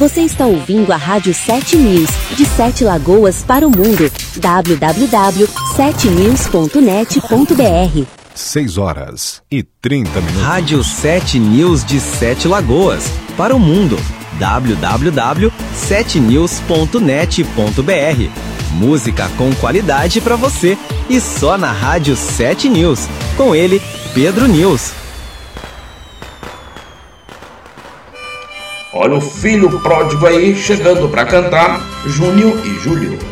Você está ouvindo a Rádio 7 News, de 7 Lagoas para o mundo. www.7news.net.br 6h30. Rádio 7 News de 7 Lagoas para o mundo. www.7news.net.br Música com qualidade para você e só na Rádio 7 News. Com ele, Pedro News. Olha o filho pródigo aí chegando para cantar, Júnior e Júlio.